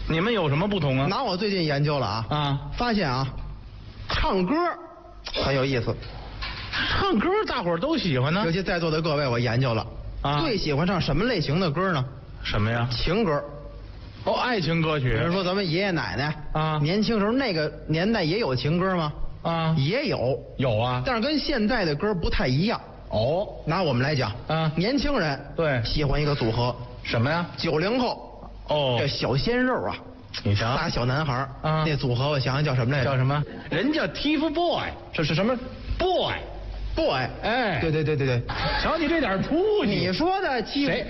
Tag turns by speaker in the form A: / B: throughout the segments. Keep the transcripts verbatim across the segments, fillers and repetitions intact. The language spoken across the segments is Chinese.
A: 你们有什么不同啊？
B: 拿我最近研究了啊
A: 啊，
B: 发现啊，唱歌很有意思。
A: 唱歌大伙儿都喜欢呢，
B: 尤其在座的各位，我研究了
A: 啊，
B: 最喜欢唱什么类型的歌呢？
A: 什么呀？
B: 情歌。
A: 哦，爱情歌曲。
B: 比如说咱们爷爷奶奶
A: 啊，
B: 年轻时候那个年代也有情歌吗？
A: 啊，
B: 也有，
A: 有啊，
B: 但是跟现在的歌不太一样。
A: 哦，
B: 拿我们来讲
A: 啊，
B: 年轻人
A: 对
B: 喜欢一个组合，
A: 什么呀？
B: 九零后
A: 哦，
B: 这小鲜肉啊，
A: 你瞧，
B: 仨小男孩
A: 啊，
B: 那组合我想想叫什么来着？
A: 叫什么？人叫 T F Boy，
B: 这是什么
A: ？Boy。
B: boy，
A: 哎，
B: 对对对对对，
A: 瞧你这点出息！
B: 你说的
A: 谁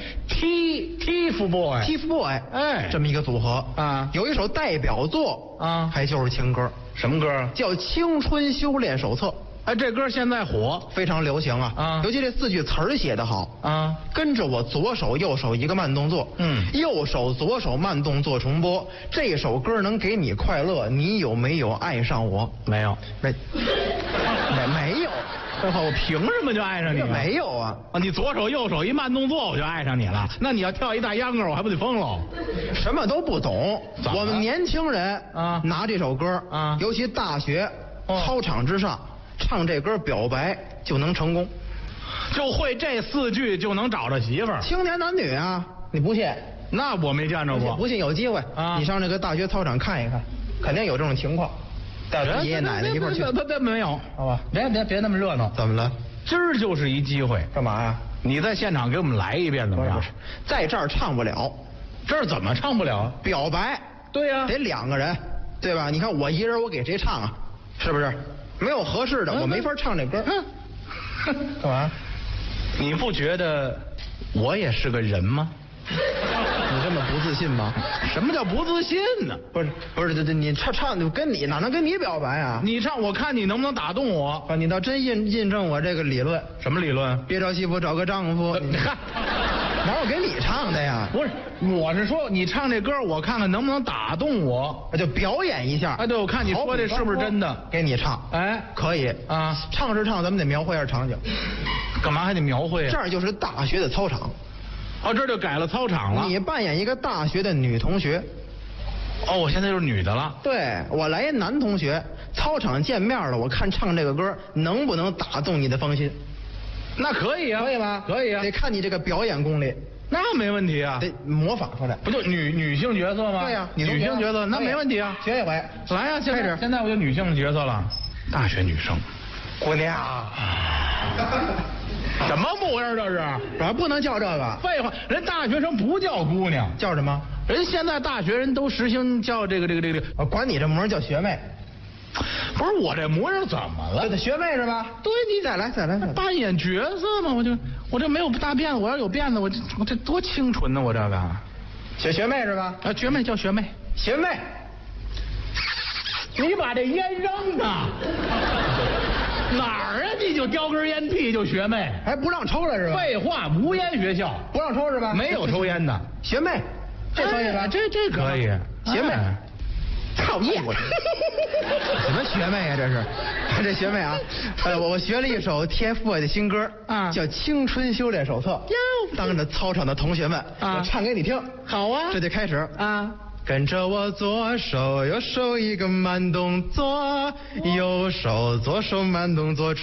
A: ？T T F Boy，T
B: F Boy，
A: 哎，
B: 这么一个组合
A: 啊，
B: 有一首代表作
A: 啊，
B: 还就是情歌，
A: 什么歌？
B: 叫《青春修炼手册》。
A: 哎，这歌现在火，
B: 非常流行啊！
A: 啊，
B: 尤其这四句词儿写得好
A: 啊，
B: 跟着我左手右手一个慢动作，
A: 嗯，
B: 右手左手慢动作重播。这首歌能给你快乐，你有没有爱上我？
A: 没有，
B: 没，没没有。
A: 我凭什么就爱上你了？
B: 没有啊！
A: 啊，你左手右手一慢动作我就爱上你了？那你要跳一大秧歌，我还不得疯了？
B: 什么都不懂。我们年轻人
A: 啊，
B: 拿这首歌
A: 啊，
B: 尤其大学、
A: 哦、
B: 操场之上唱这歌表白就能成功，
A: 就会这四句就能找着媳妇儿。
B: 青年男女啊，你不信？
A: 那我没见着过。
B: 不信有机会啊，你上这个大学操场看一看，肯定有这种情况。带着爷爷奶奶一块儿去。
A: 别别没有，
B: 好吧？
A: 别别别那么热闹。
B: 怎么了？
A: 今儿就是一机会。
B: 干嘛呀？
A: 你在现场给我们来一遍怎么样？
B: 在这儿唱不了。
A: 这儿怎么唱不了？
B: 表白。
A: 对呀、啊，
B: 得两个人，对吧？你看我一人，我给谁唱啊？是不是？没有合适的，嗯、我没法唱这歌。
A: 干嘛？你不觉得我也是个人吗？
B: 你这么不自信吗？
A: 什么叫不自信呢？
B: 不是不是，这这你唱唱跟你哪能跟你表白啊？
A: 你唱，我看你能不能打动我。
B: 啊，你倒真印印证我这个理论。
A: 什么理论？
B: 别找媳妇找个丈夫。你看，哪有给你唱的呀？
A: 不是，我是说你唱这歌，我看看能不能打动我。
B: 那就表演一下。
A: 哎，对，我看你说这是不是真的？
B: 给你唱。
A: 哎，
B: 可以
A: 啊，
B: 唱是唱，咱们得描绘一下场景。
A: 干嘛还得描绘啊？
B: 这儿就是大学的操场。
A: 哦，这就改了操场了。
B: 你扮演一个大学的女同学。
A: 哦，我现在就是女的了。
B: 对，我来一男同学，操场见面了，我看唱这个歌能不能打动你的芳心？
A: 那可以啊，
B: 可以吧？
A: 可以啊，
B: 得看你这个表演功力。
A: 那没问题啊，
B: 得模仿出来。
A: 不就女女性角色吗？
B: 对呀、啊，
A: 女性角色那没问题啊，
B: 学一回。
A: 来呀、啊，现在现在我就女性角色了，大学女生，
B: 姑娘。
A: 什么模样这是？
B: 怎么不能叫这个？
A: 废话，人大学生不叫姑娘，
B: 叫什么？
A: 人现在大学人都实行叫这个这个这个。
B: 我管你这模样叫学妹。
A: 不是我这模样怎么了？
B: 这学妹是吧？
A: 对，你
B: 再来再来再来。
A: 扮演角色嘛，我就我这没有大辫子，我要有辫子，我这我这多清纯呢，我这个。
B: 学学妹是吧？
A: 啊，学妹叫学妹，
B: 学妹。
A: 你把这烟扔啊！哪儿啊？你就叼根烟屁就学妹，
B: 还不让抽了是吧？
A: 废话，无烟学校
B: 不让抽是吧？
A: 没有抽烟的
B: 学妹，这可以吧？
A: 哎、这这可以，
B: 学妹。讨厌！什么学妹啊？这是，这学妹啊，呃，我我学了一首 T F Boys 的新歌啊，叫《青春修炼手册》。当着操场的同学们，啊，我唱给你听。
A: 好啊，
B: 这就开始
A: 啊。
B: 跟着我左手右手一个慢动作，右手左手慢动作重